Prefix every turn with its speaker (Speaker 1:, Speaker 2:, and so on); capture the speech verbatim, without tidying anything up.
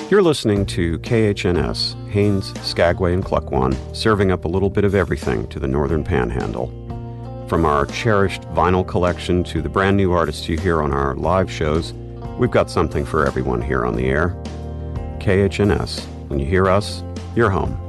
Speaker 1: You're listening to K H N S, Haines, Skagway, and Klukwan, serving up a little bit of everything to the Northern Panhandle. From our cherished vinyl collection to the brand new artists you hear on our live shows, we've got something for everyone here on the air. K H N S. When you hear us, you're home.